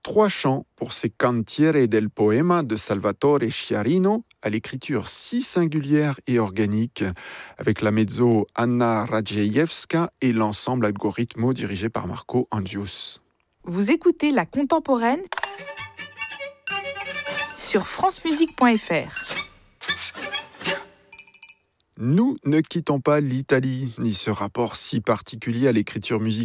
3 chants pour ces Cantiere del Poema de Salvatore Sciarrino, à l'écriture si singulière et organique, avec la mezzo Anna Radziejewska et l'ensemble Algoritmo dirigé par Marco Angius. Vous écoutez La Contemporaine sur francemusique.fr. Nous ne quittons pas l'Italie, ni ce rapport si particulier à l'écriture musicale.